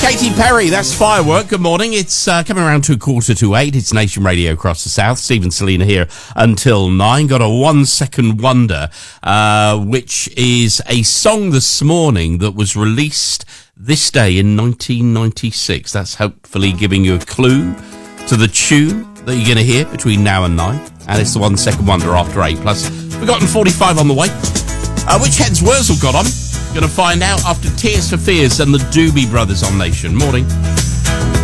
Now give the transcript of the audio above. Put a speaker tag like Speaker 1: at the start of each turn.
Speaker 1: Katy Perry, that's Firework. Good morning. It's coming around to 7:45. It's Nation Radio across the south. Stephen Selena here until 9. Got a 1 second wonder, which is a song this morning that was released this day in 1996. That's hopefully giving you a clue to the tune that you're going to hear between now and 9. And it's the 1 second wonder after 8. Plus, Forgotten 45 on the way. Which heads Wurzel got on? Going to find out after Tears for Fears and the Doobie Brothers on Nation. Morning.